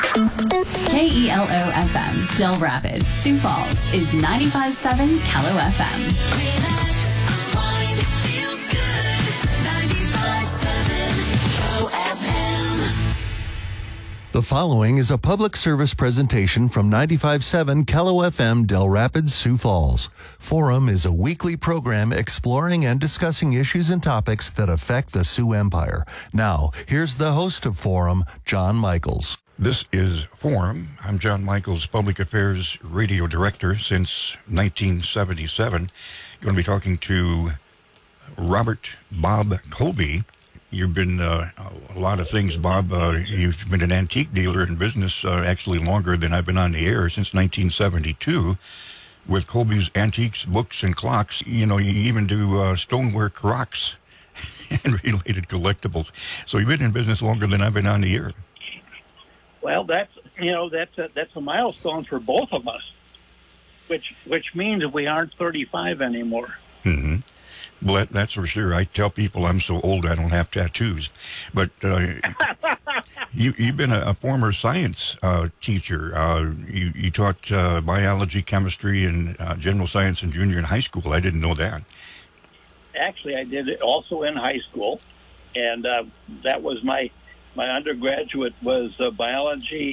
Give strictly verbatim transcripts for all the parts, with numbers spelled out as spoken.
K E L O F M, Del Rapids, Sioux Falls is ninety-five point seven Kello F M. Relax, unwind, feel good. ninety-five point seven Kello F M. The following is a public service presentation from ninety-five point seven Kello F M, Del Rapids, Sioux Falls. Forum is a weekly program exploring and discussing issues and topics that affect the Sioux Empire. Now, here's the host of Forum, John Michaels. This is Forum. I'm John Michaels, Public Affairs Radio Director since nineteen seventy-seven. Going to be talking to Robert Bob Colby. You've been uh, a lot of things, Bob. Uh, you've been an antique dealer in business uh, actually longer than I've been on the air, since nineteen seventy-two. With Colby's Antiques, Books, and Clocks. You know, you even do uh, stonework rocks and related collectibles. So you've been in business longer than I've been on the air. Well, that's, you know, that's a, that's a milestone for both of us, which which means we aren't thirty-five anymore. Mm-hmm. Well, that, that's for sure. I tell people I'm so old I don't have tattoos. But uh, you, you've been a, a former science uh, teacher. Uh, you, you taught uh, biology, chemistry, and uh, general science in junior and high school. I didn't know that. Actually, I did it also in high school, and uh, that was my... My undergraduate was uh, biology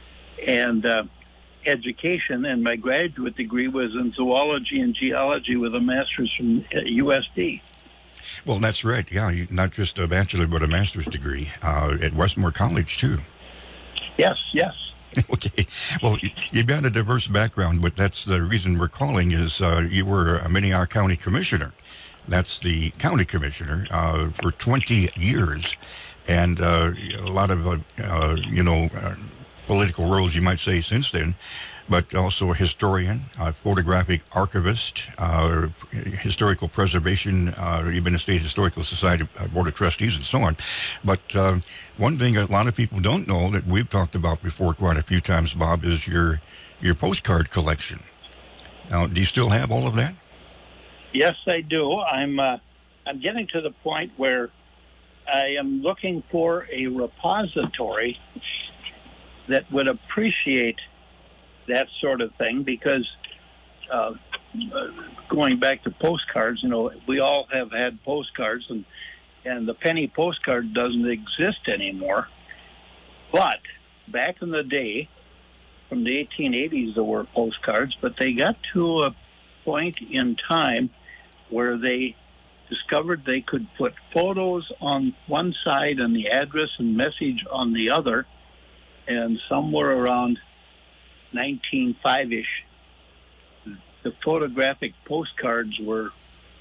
and uh, education, and my graduate degree was in zoology and geology with a master's from U S D. Well, that's right. Yeah, you, not just a bachelor, but a master's degree uh, at Westmore College, too. Yes, yes. Okay. Well, you've got a diverse background, but that's the reason we're calling is uh, you were a Minnehaha County Commissioner. That's the county commissioner uh, for twenty years. And uh, a lot of, uh, uh, you know, uh, political roles, you might say, since then, but also a historian, a photographic archivist, uh, historical preservation, uh, even a State Historical Society Board of Trustees, and so on. But uh, one thing a lot of people don't know that we've talked about before quite a few times, Bob, is your your postcard collection. Now, do you still have all of that? Yes, I do. I'm uh, I'm getting to the point where I am looking for a repository that would appreciate that sort of thing, because uh, going back to postcards, you know, we all have had postcards, and, and the penny postcard doesn't exist anymore. But back in the day, from the eighteen eighties, there were postcards, but they got to a point in time where they discovered they could put photos on one side and the address and message on the other, and somewhere around nineteen oh five-ish, the photographic postcards were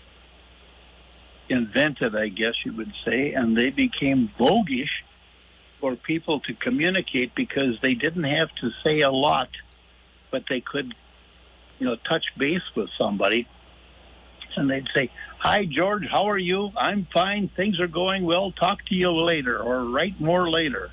invented, I guess you would say, and they became voguish for people to communicate because they didn't have to say a lot, but they could, you know, touch base with somebody. And they'd say, "Hi, George, how are you? I'm fine. Things are going well. Talk to you later," or "Write more later."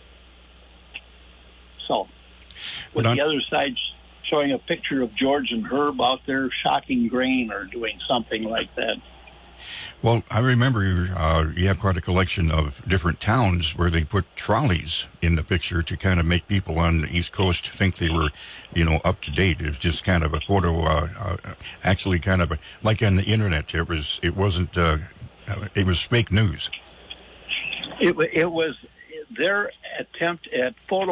So, with the other side showing a picture of George and Herb out there shocking grain or doing something like that. Well, I remember uh, you have quite a collection of different towns where they put trolleys in the picture to kind of make people on the East Coast think they were, you know, up to date. It was just kind of a photo, uh, uh, actually kind of a, like on the internet. It was, it wasn't, uh, it was fake news. It, it was their attempt at photo